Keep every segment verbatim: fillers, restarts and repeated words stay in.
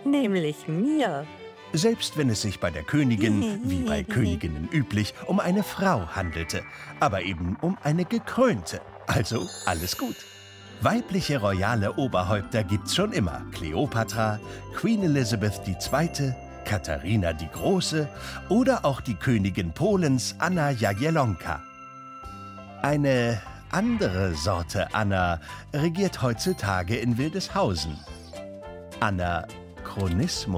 nämlich mir. Selbst wenn es sich bei der Königin, wie bei Königinnen üblich, um eine Frau handelte, aber eben um eine gekrönte. Also alles gut. Weibliche royale Oberhäupter gibt's schon immer. Kleopatra, Queen Elizabeth die Zweite, Katharina die Große oder auch die Königin Polens Anna Jagiellonka. Eine andere Sorte Anna regiert heutzutage in Wildeshausen. Anachronismus.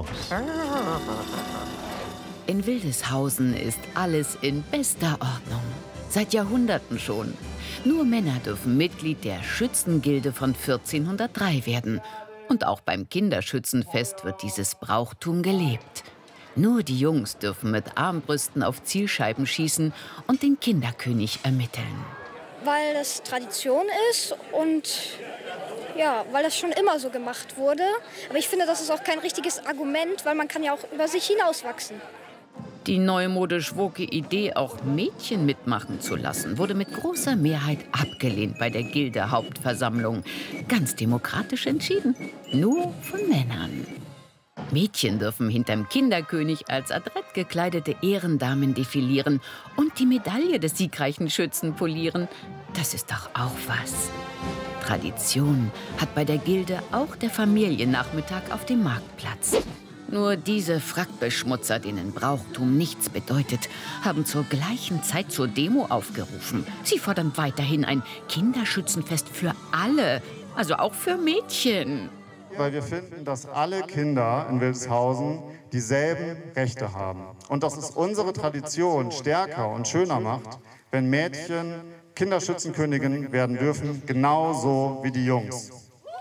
In Wildeshausen ist alles in bester Ordnung. Seit Jahrhunderten schon. Nur Männer dürfen Mitglied der Schützengilde von vierzehnhundertdrei werden. Und auch beim Kinderschützenfest wird dieses Brauchtum gelebt. Nur die Jungs dürfen mit Armbrüsten auf Zielscheiben schießen und den Kinderkönig ermitteln. Weil das Tradition ist und ja, weil das schon immer so gemacht wurde. Aber ich finde, das ist auch kein richtiges Argument, weil man kann ja auch über sich hinauswachsen. Die neumodisch woke Idee, auch Mädchen mitmachen zu lassen, wurde mit großer Mehrheit abgelehnt bei der Gilde-Hauptversammlung. Ganz demokratisch entschieden. Nur von Männern. Mädchen dürfen hinterm Kinderkönig als adrett gekleidete Ehrendamen defilieren und die Medaille des siegreichen Schützen polieren. Das ist doch auch was. Tradition hat bei der Gilde auch der Familiennachmittag auf dem Marktplatz. Nur diese Frackbeschmutzer, denen Brauchtum nichts bedeutet, haben zur gleichen Zeit zur Demo aufgerufen. Sie fordern weiterhin ein Kinderschützenfest für alle, also auch für Mädchen. Weil wir finden, dass alle Kinder in Wildeshausen dieselben Rechte haben. Und dass es unsere Tradition stärker und schöner macht, wenn Mädchen Kinderschützenköniginnen werden dürfen, genauso wie die Jungs.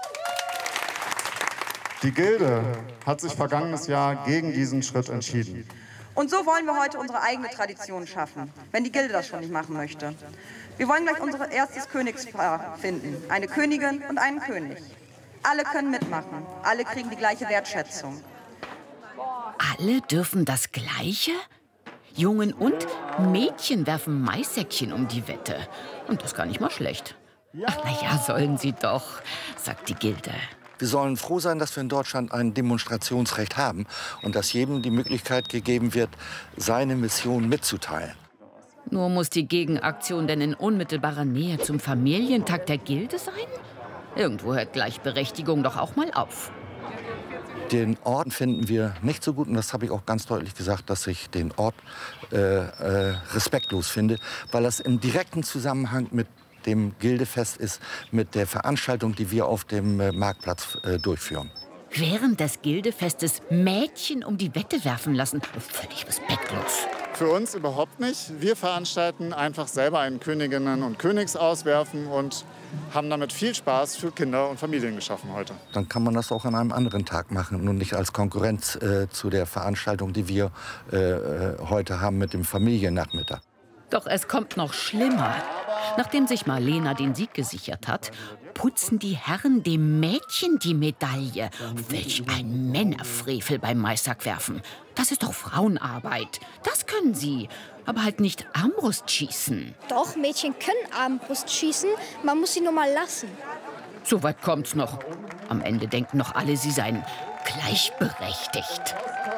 Die Gilde hat sich vergangenes Jahr gegen diesen Schritt entschieden. Und so wollen wir heute unsere eigene Tradition schaffen, wenn die Gilde das schon nicht machen möchte. Wir wollen gleich unser erstes Königspaar finden, eine Königin und einen König. Alle können mitmachen, alle kriegen die gleiche Wertschätzung. Alle dürfen das Gleiche? Jungen und Mädchen werfen Maissäckchen um die Wette. Und das gar nicht mal schlecht. Ach, na ja, sollen sie doch, sagt die Gilde. Wir sollen froh sein, dass wir in Deutschland ein Demonstrationsrecht haben und dass jedem die Möglichkeit gegeben wird, seine Mission mitzuteilen. Nur muss die Gegenaktion denn in unmittelbarer Nähe zum Familientag der Gilde sein? Irgendwo hört Gleichberechtigung doch auch mal auf. Den Ort finden wir nicht so gut und das habe ich auch ganz deutlich gesagt, dass ich den Ort äh, äh, respektlos finde, weil das im direkten Zusammenhang mit dem Gildefest ist, mit der Veranstaltung, die wir auf dem äh, Marktplatz äh, durchführen. Während des Gildefestes Mädchen um die Wette werfen lassen? Völlig respektlos. Für uns überhaupt nicht. Wir veranstalten einfach selber einen Königinnen- und Königsauswerfen und haben damit viel Spaß für Kinder und Familien geschaffen heute. Dann kann man das auch an einem anderen Tag machen und nicht als Konkurrenz äh, zu der Veranstaltung, die wir äh, heute haben mit dem Familiennachmittag. Doch es kommt noch schlimmer. Nachdem sich Marlena den Sieg gesichert hat, putzen die Herren dem Mädchen die Medaille. Welch ein Männerfrevel beim Maissackwerfen. Das ist doch Frauenarbeit. Das können sie. Aber halt nicht Armbrustschießen. Doch, Mädchen können Armbrust schießen, man muss sie nur mal lassen. So weit kommt's noch. Am Ende denken noch alle, sie seien gleichberechtigt.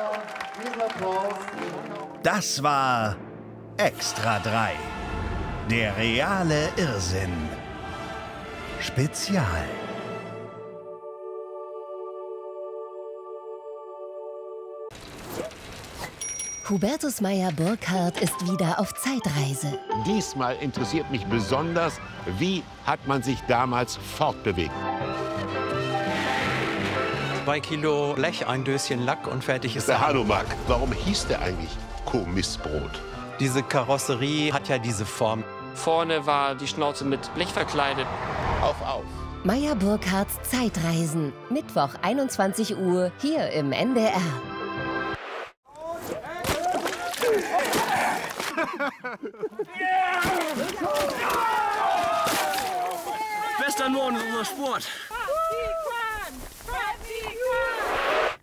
Das war Extra drei. Der reale Irrsinn. Spezial. Hubertus Meyer-Burkhardt ist wieder auf Zeitreise. Diesmal interessiert mich besonders, wie hat man sich damals fortbewegt. Zwei Kilo Blech, ein Döschen Lack und fertig ist der Hanomag. Warum hieß der eigentlich Kommissbrot? Diese Karosserie hat ja diese Form. Vorne war die Schnauze mit Blech verkleidet. Auf, auf. Meyer-Burkhardts Zeitreisen. Mittwoch einundzwanzig Uhr hier im N D R. Western Norden ist unser Sport.